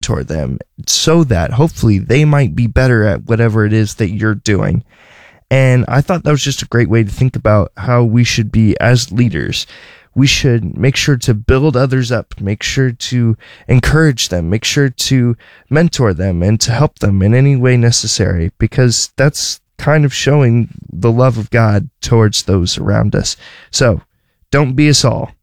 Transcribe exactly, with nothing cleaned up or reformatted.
mentor them so that hopefully they might be better at whatever it is that you're doing. And I thought that was just a great way to think about how we should be as leaders. We should make sure to build others up, make sure to encourage them, make sure to mentor them and to help them in any way necessary, because that's kind of showing the love of God towards those around us. So don't be us all.